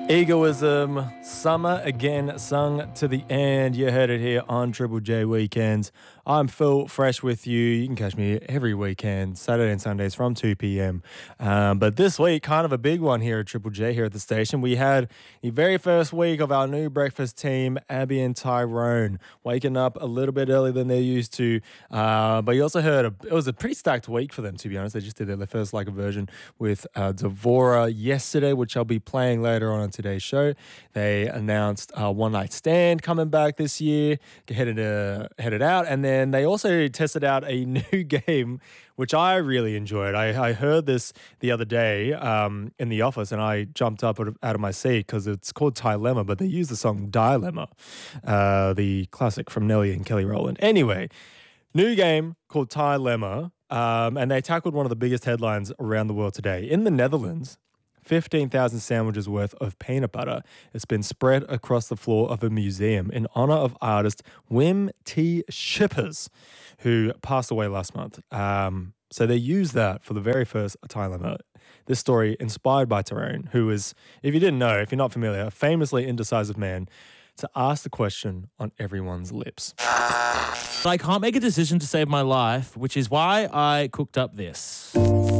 Egoism, Summer Again, sung to the end. You heard it here on Triple J Weekends. I'm Phil, fresh with you. You can catch me every weekend, Saturday and Sundays from 2 p.m. But this week, kind of a big one here at Triple J here at the station. We had the very first week of our new breakfast team, Abby and Tyrone, waking up a little bit earlier than they used to. But you also heard it was a pretty stacked week for them, to be honest. They just did their first version with Devora yesterday, which I'll be playing later on today's show. They announced One Night Stand coming back this year, headed out, and then they also tested out a new game, which I really enjoyed. I heard this the other day in the office, and I jumped up out of my seat because it's called Dilemma, but they use the song Dilemma, the classic from Nelly and Kelly Rowland. Anyway, new game called Dilemma, and they tackled one of the biggest headlines around the world today. In the Netherlands, 15,000 sandwiches worth of peanut butter has been spread across the floor of a museum in honor of artist Wim T. Schippers, who passed away last month. So they used that for the very first Dilemma. This story inspired by Tyrone, who is, if you didn't know, if you're not familiar, a famously indecisive man to ask the question on everyone's lips. I can't make a decision to save my life, which is why I cooked up this.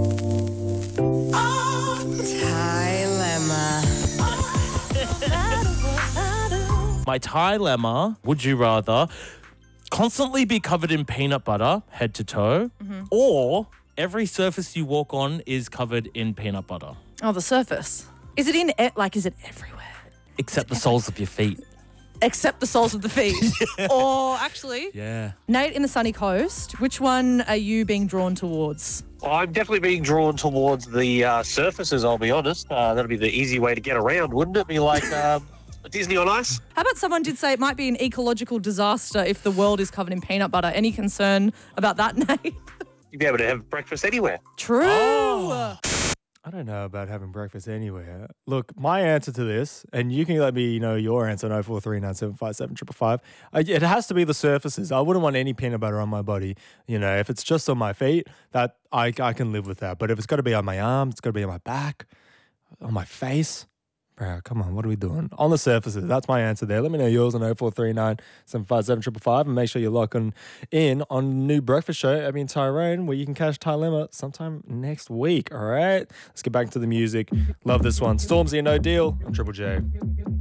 My dilemma, would you rather constantly be covered in peanut butter head to toe, or every surface you walk on is covered in peanut butter? Oh, the surface. Is it is it everywhere? Except the soles of your feet. Except the soles of the feet. Or actually, Nate in the sunny coast, which one are you being drawn towards? I'm definitely being drawn towards the surfaces, I'll be honest. That'll be the easy way to get around, wouldn't it? Be like Disney on Ice? How about someone did say it might be an ecological disaster if the world is covered in peanut butter? Any concern about that, Nate? You'd be able to have breakfast anywhere. True. I don't know about having breakfast anywhere. Look, my answer to this, and you can let me know your answer on 0439757555. It has to be the surfaces. I wouldn't want any peanut butter on my body. You know, if it's just on my feet, that I can live with that. But if it's got to be on my arms, it's got to be on my back, on my face. Bro, come on, what are we doing? On the surfaces, that's my answer there. Let me know yours on 0439757555 and make sure you're locking in on the new breakfast show, Abby and Tyrone, where you can catch Dilemma sometime next week, all right? Let's get back to the music. Love this one. Stormzy and No Deal on Triple J.